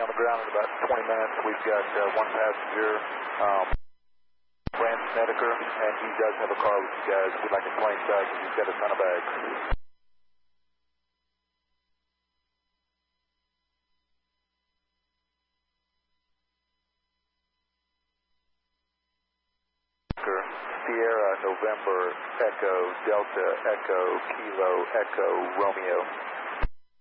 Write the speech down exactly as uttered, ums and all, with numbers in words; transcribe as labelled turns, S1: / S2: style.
S1: On the ground in about twenty minutes. We've got uh, one passenger, um, Brandon Snedeker, and he does have a car with you guys. We'd like him plain sight because he's got a ton of bags. Sierra, November, Echo, Delta, Echo, Kilo, Echo, Romeo.